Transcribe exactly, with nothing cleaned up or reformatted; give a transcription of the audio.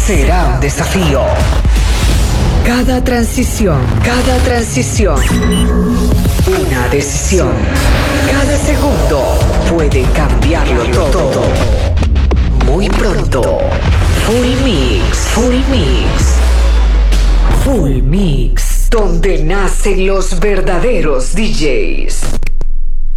será un desafío. Cada transición, cada transición, una decisión. Cada segundo puede cambiarlo todo. Muy pronto, Full Mix, Full Mix, Full Mix, donde nacen los verdaderos D Js.